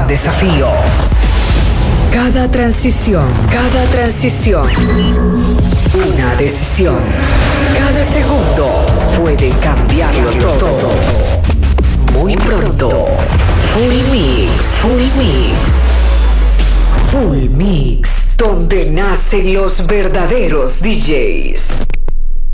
desafío. Cada transición, una decisión. Cada segundo puede cambiarlo todo. Muy pronto, Full Mix, donde nacen los verdaderos DJs.